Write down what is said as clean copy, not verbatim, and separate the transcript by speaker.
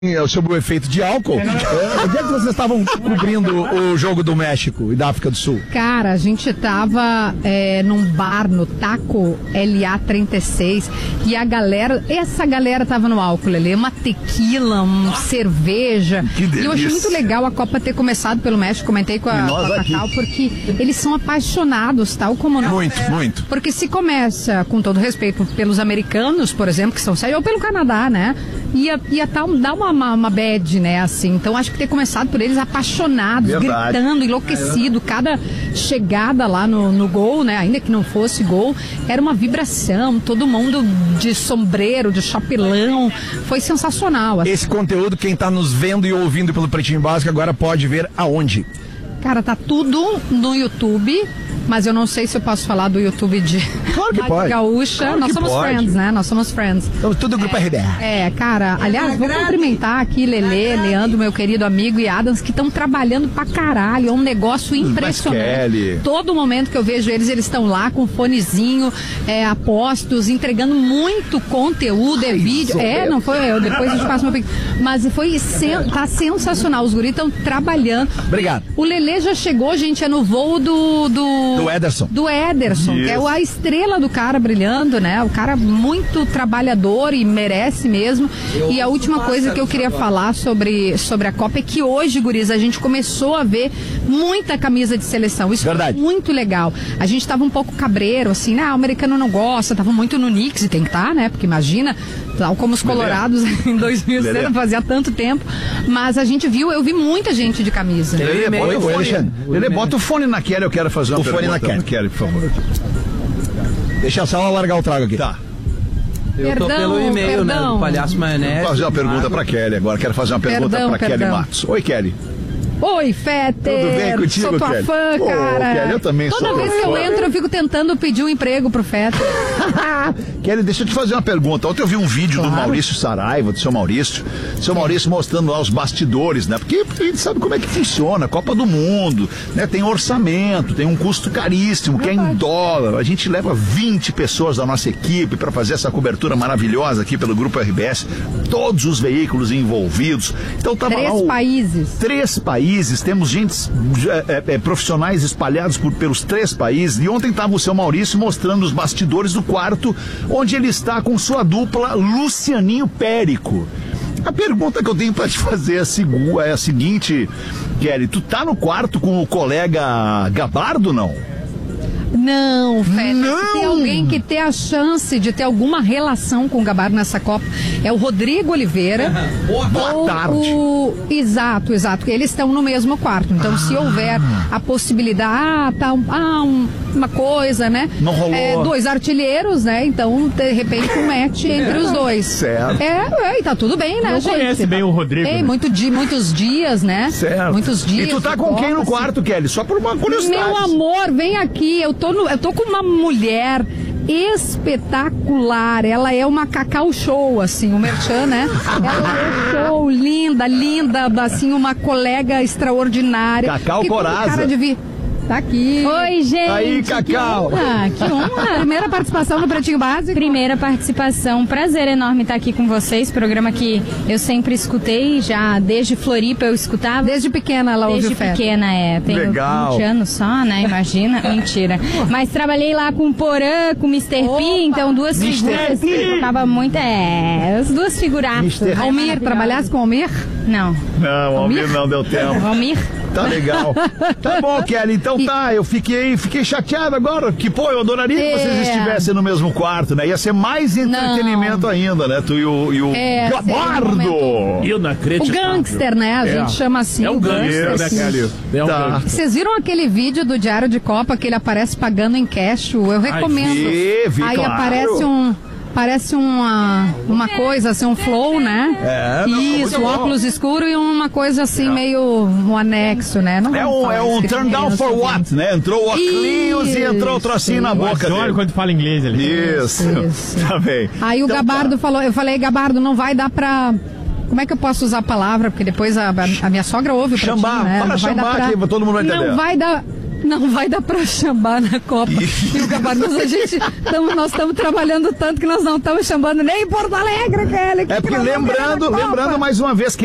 Speaker 1: sobre o efeito de álcool. Onde é que vocês estavam cobrindo o jogo do México e da África do Sul?
Speaker 2: Cara, a gente tava num bar no Taco LA 36 e essa galera tava no álcool ali, uma tequila, cerveja.
Speaker 1: Que delícia.
Speaker 2: E eu achei muito legal a Copa ter começado pelo México, comentei com a Cacau, porque eles são apaixonados, tal como nós.
Speaker 1: Muito.
Speaker 2: Porque se começa, com todo respeito, pelos americanos, por exemplo, que são sérios, ou pelo Canadá, né? Ia dar uma bad, né, assim. Então acho que ter começado por eles apaixonados,
Speaker 1: verdade,
Speaker 2: gritando, enlouquecido. Cada chegada lá no gol, né, ainda que não fosse gol, era uma vibração, todo mundo de sombreiro, de chapelão. Foi sensacional. Assim.
Speaker 1: Esse conteúdo, quem tá nos vendo e ouvindo pelo Pretinho Básico agora pode ver aonde?
Speaker 2: Cara, tá tudo no YouTube, mas eu não sei se eu posso falar do YouTube de
Speaker 1: Claro que pode.
Speaker 2: Gaúcha.
Speaker 1: Claro
Speaker 2: Nós
Speaker 1: que
Speaker 2: somos
Speaker 1: pode.
Speaker 2: friends, né? Nós somos friends.
Speaker 1: Então, tudo grupo RBR.
Speaker 2: Cara, aliás, vou cumprimentar aqui Lelê, Leandro, meu querido amigo, e Adams, que estão trabalhando pra caralho. É um negócio impressionante.
Speaker 1: Kelly.
Speaker 2: Todo momento que eu vejo eles estão lá com fonezinho, apostos, entregando muito conteúdo, vídeo. Não foi eu, depois a gente passa meu. Mas tá sensacional. Os guris estão trabalhando.
Speaker 1: Obrigado.
Speaker 2: O Lelê já chegou, gente, é no voo do
Speaker 1: Ederson.
Speaker 2: Do Ederson, que é a estrela do cara brilhando, né? O cara muito trabalhador e merece mesmo. E a última coisa que eu queria falar sobre a Copa é que hoje, guris, a gente começou a ver muita camisa de seleção. Isso
Speaker 1: Verdade.
Speaker 2: foi muito legal. A gente tava um pouco cabreiro, assim, o americano não gosta, tava muito no Knicks, e tem que estar, né? Porque imagina, tal como os colorados em 2000, fazia tanto tempo. Mas eu vi muita gente de camisa.
Speaker 3: Lelê, bota o fone na Kelly, eu quero fazer uma pergunta.
Speaker 1: O fone na
Speaker 3: Kelly, por favor.
Speaker 1: Deixa a sala largar o trago aqui.
Speaker 3: Tá.
Speaker 4: Eu tô pelo e-mail, né, do Palhaço Maionese.
Speaker 3: Vou fazer uma pergunta pra Kelly agora. Quero fazer uma pergunta pra Kelly Matos. Oi, Kelly.
Speaker 2: Oi, Fetter!
Speaker 3: Tudo bem contigo,
Speaker 2: sou tua
Speaker 3: Kelly?
Speaker 2: fã, cara.
Speaker 3: Kelly, eu também
Speaker 2: Toda
Speaker 3: sou.
Speaker 2: vez que eu entro, eu fico tentando pedir um emprego pro Fetter.
Speaker 3: Kelly, deixa eu te fazer uma pergunta. Ontem eu vi um vídeo do Maurício Saraiva, do seu Maurício. Seu Maurício mostrando lá os bastidores, né? Porque a gente sabe como é que funciona. Copa do Mundo, né? Tem orçamento, tem um custo caríssimo, que é em dólar. A gente leva 20 pessoas da nossa equipe para fazer essa cobertura maravilhosa aqui pelo Grupo RBS. Todos os veículos envolvidos. Então tava lá 3 países. Temos gente, profissionais espalhados pelos 3 países. E ontem estava o seu Maurício mostrando os bastidores do quarto, onde ele está com sua Lucianinho Périco. A pergunta que eu tenho para te fazer é a seguinte, Kelly, tu tá no quarto com o colega Gabardo, não?
Speaker 2: Não, Fetter. Se tem alguém que tem a chance de ter alguma relação com o Gabardo nessa Copa, é o Rodrigo Oliveira.
Speaker 3: Boa tarde.
Speaker 2: Exato. Eles estão no mesmo quarto. Então, se houver a possibilidade, uma coisa, né?
Speaker 3: Não rolou.
Speaker 2: 2 artilheiros, né? Então, de repente, um match entre os dois.
Speaker 3: Certo.
Speaker 2: E tá tudo bem, né,
Speaker 5: não
Speaker 2: gente?
Speaker 5: Conhece bem o Rodrigo.
Speaker 2: Tem
Speaker 5: né?
Speaker 2: muitos dias, né?
Speaker 3: Certo.
Speaker 2: Muitos dias.
Speaker 3: E tu tá com quem no quarto, Kelly? Só por uma curiosidade.
Speaker 2: Meu amor, vem aqui. Eu tô com uma mulher espetacular. Ela é uma Cacau Show, assim, o merchan, né? Ela é show, linda, assim, uma colega extraordinária.
Speaker 3: Cacau Coraza.
Speaker 2: Cara de vir. Tá aqui.
Speaker 6: Oi, gente.
Speaker 3: Aí, Cacau.
Speaker 2: Que honra. Primeira participação no Pretinho Básico.
Speaker 6: Primeira participação. Prazer enorme estar aqui com vocês. Programa que eu sempre escutei, já desde Floripa eu escutava.
Speaker 2: Desde pequena ela ouve o Fetter.
Speaker 6: Desde pequena, Tenho
Speaker 3: Legal.
Speaker 6: 20 anos só, né? Imagina. Mentira. Mas trabalhei lá com o Porã, com o Mr. P, então 2 figuras. Tava muito. As 2 figuraças.
Speaker 2: Almir, trabalhasse com Almir?
Speaker 6: Não.
Speaker 3: Não, Almir não deu tempo.
Speaker 6: Almir?
Speaker 3: Tá legal. Tá bom, Kelly. Então eu fiquei chateado agora. Que, eu adoraria que vocês estivessem no mesmo quarto, né? Ia ser mais entretenimento ainda, né? Tu e o Gabardo.
Speaker 5: Eu não acredito.
Speaker 2: O gangster, né? A gente chama assim.
Speaker 5: É um gangster, né, Kelly? É um gangster.
Speaker 2: Vocês viram aquele vídeo do Diário de Copa que ele aparece pagando em cash? Eu recomendo.
Speaker 3: Vi,
Speaker 2: Aí
Speaker 3: claro.
Speaker 2: Parece uma coisa assim, um flow, né? Isso, óculos escuro e uma coisa assim, meio um anexo, né? Não
Speaker 3: é um turn down for what, né? Entrou o óculos e entrou o trocinho na boca dele.
Speaker 5: Olha quando fala inglês ali.
Speaker 3: Isso. Tá bem.
Speaker 2: Aí o Gabardo falou, eu falei, Gabardo, não vai dar pra... Como é que eu posso usar a palavra? Porque depois a minha sogra ouve o Pretinho,
Speaker 3: Xambá,
Speaker 2: né?
Speaker 3: fala xambá aqui, todo mundo vai entender.
Speaker 2: Não vai dar pra chamar na Copa. E o Gabardoso, nós estamos trabalhando tanto que nós não estamos chamando nem em Porto Alegre, Kelly.
Speaker 3: É porque lembrando mais uma vez que